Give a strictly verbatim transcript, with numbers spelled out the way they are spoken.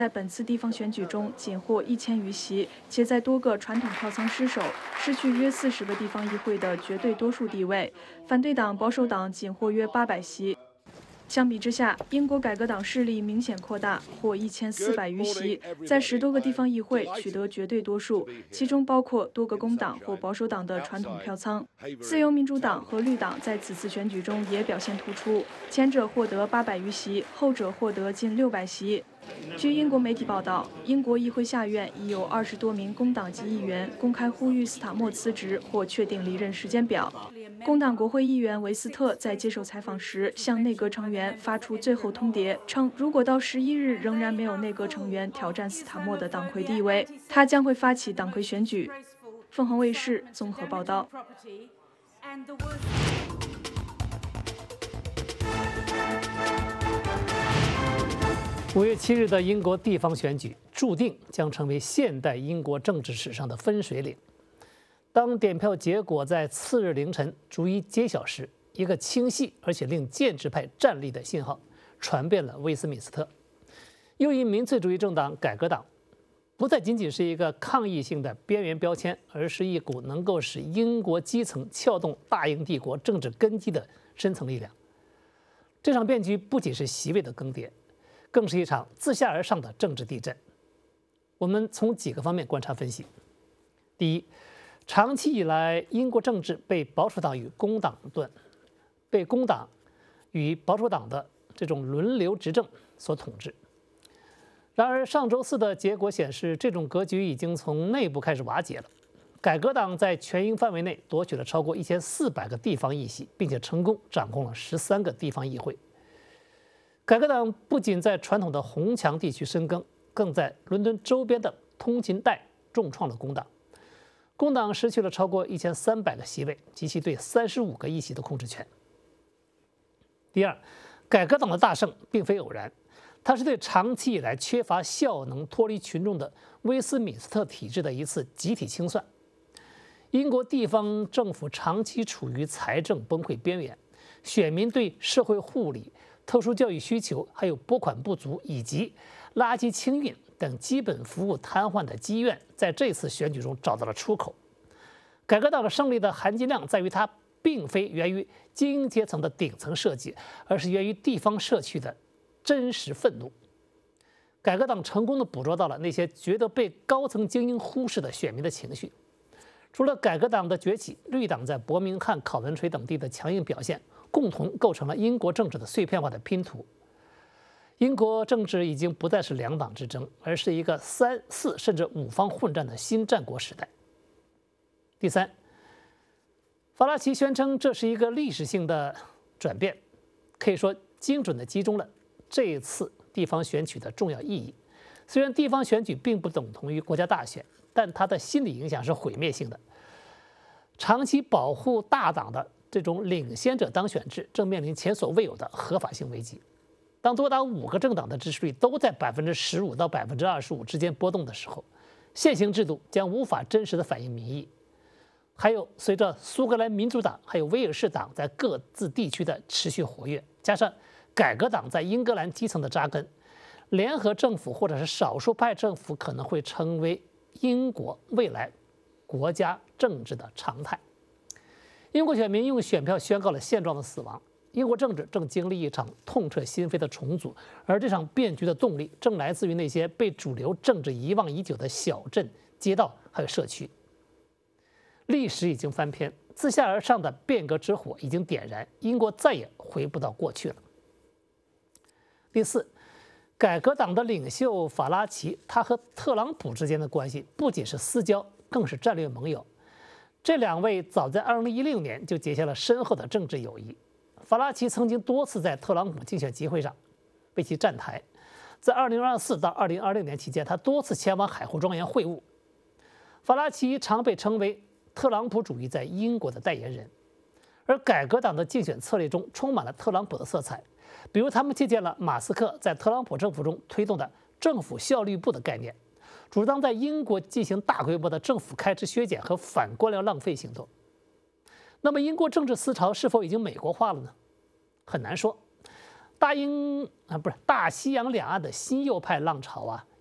在本次地方选举中仅获一千余席，且在多个传统票仓失守，失去约四十个地方议会的绝对多数地位。反对党保守党仅获约八百席。相比之下，英国改革党势力明显扩大，获一千四百余席，在十多个地方议会取得绝对多数，其中包括多个工党或保守党的传统票仓。自由民主党和绿党在此次选举中也表现突出，前者获得八百余席，后者获得近六百席。据英国媒体报道，英国议会下院已有二十多名工党籍议员公开呼吁斯塔默辞职或确定离任时间表。工党国会议员维斯特在接受采访时向内阁成员发出最后通牒，称如果到十一日仍然没有内阁成员挑战斯塔默的党魁地位，他将会发起党魁选举。凤凰卫视综合报道。 五月七日的英国地方选举注定将成为现代英国政治史上的分水岭。当点票结果在次日凌晨逐一揭晓时，一个清晰而且令建制派站立的信号传遍了威斯敏斯特。右翼民粹主义政党改革党不再仅仅是一个抗议性的边缘标签，而是一股能够使英国基层撬动大英帝国政治根基的深层力量。这场变局不仅是席位的更迭，更是一场自下而上的政治地震。我们从几个方面观察分析。第一，长期以来，英国政治被保守党与工党盾，被工党与保守党的这种轮流执政所统治。然而，上周四的结果显示，这种格局已经从内部开始瓦解了。改革党在全英范围内夺取了超过一千四百个地方议席，并且成功掌控了十三个地方议会。改革党不仅在传统的红墙地区深耕，更在伦敦周边的通勤带重创了工党。工党失去了超过一千三百个席位及其对三十五个议席的控制权。第二，改革党的大胜并非偶然，它是对长期以来缺乏效能、脱离群众的威斯敏斯特体制的一次集体清算。英国地方政府长期处于财政崩溃边缘，选民对社会护理、特殊教育需求，还有拨款不足以及垃圾清运等基本服务瘫痪的积怨，在这次选举中找到了出口。改革党的胜利的含金量在于，它并非源于精英阶层的顶层设计，而是源于地方社区的真实愤怒。改革党成功地捕捉到了那些觉得被高层精英忽视的选民的情绪。除了改革党的崛起，绿党在伯明翰、考文垂等地的强硬表现，共同构成了英国政治的碎片化的拼图。英国政治已经不再是两党之争，而是一个三四甚至五方混战的新战国时代。第三，法拉奇宣称这是一个历史性的转变，可以说精准地击中了这一次地方选举的重要意义。虽然地方选举并不等同于国家大选，但它的心理影响是毁灭性的。长期保护大党的这种领先者当选制正面临前所未有的合法性危机。当多达五个政党的支持率都在百分之十五到百分之二十五之间波动的时候，现行制度将无法真实的反映民意。还有，随着苏格兰民主党还有威尔士党在各自地区的持续活跃，加上改革党在英格兰基层的扎根，联合政府或者是少数派政府可能会成为英国未来国家政治的常态。英国选民用选票宣告了现状的死亡。英国政治正经历一场痛彻心扉的重组，而这场变局的动力正来自于那些被主流政治遗忘已久的小镇、街道还有社区。历史已经翻篇，自下而上的变革之火已经点燃，英国再也回不到过去了。第四，改革党的领袖法拉奇，他和特朗普之间的关系不仅是私交，更是战略盟友。这两位早在二零一六年就结下了深厚的政治友谊。法拉奇曾经多次在特朗普竞选集会上为其站台，在二零二四到二零二六年期间，他多次前往海湖庄园会晤。法拉奇常被称为特朗普主义在英国的代言人，而改革党的竞选策略中充满了特朗普的色彩，比如他们借鉴了马斯克在特朗普政府中推动的政府效率部的概念，主张在英国进行大规模的政府开支削减和反官僚浪费行动。那么，英国政治思潮是否已经美国化了呢？很难说。 大英啊不是大西洋两岸的新右派浪潮啊，